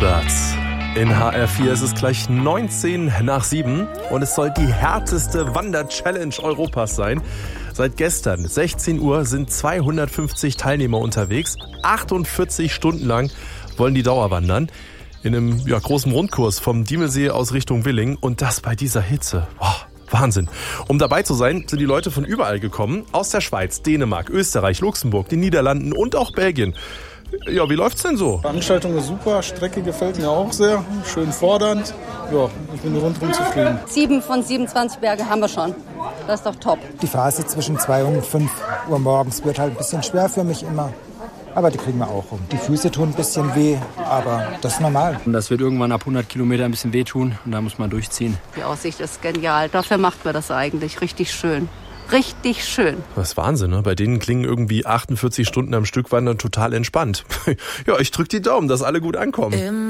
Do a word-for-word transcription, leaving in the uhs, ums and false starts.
Birds. In H R vier ist es gleich neunzehn nach sieben und es soll die härteste Wander-Challenge Europas sein. Seit gestern, sechzehn Uhr, sind zweihundertfünfzig Teilnehmer unterwegs. achtundvierzig Stunden lang wollen die Dauerwandern. In einem ja, großen Rundkurs vom Diemelsee aus Richtung Willingen. Und das bei dieser Hitze. Wow, Wahnsinn. Um dabei zu sein, sind die Leute von überall gekommen. Aus der Schweiz, Dänemark, Österreich, Luxemburg, den Niederlanden und auch Belgien. Ja, wie läuft's denn so? Die Veranstaltung ist super, Strecke gefällt mir auch sehr, schön fordernd. Ja, ich bin rundherum zufrieden. Sieben von siebenundzwanzig Berge haben wir schon. Das ist doch top. Die Phase zwischen zwei und fünf Uhr morgens wird halt ein bisschen schwer für mich immer. Aber die kriegen wir auch rum. Die Füße tun ein bisschen weh, aber das ist normal. Und das wird irgendwann ab hundert Kilometer ein bisschen wehtun und da muss man durchziehen. Die Aussicht ist genial. Dafür macht man das eigentlich richtig schön. Richtig schön. Das ist Wahnsinn, ne? Bei denen klingen irgendwie achtundvierzig Stunden am Stück Wandern total entspannt. Ja, ich drück die Daumen, dass alle gut ankommen.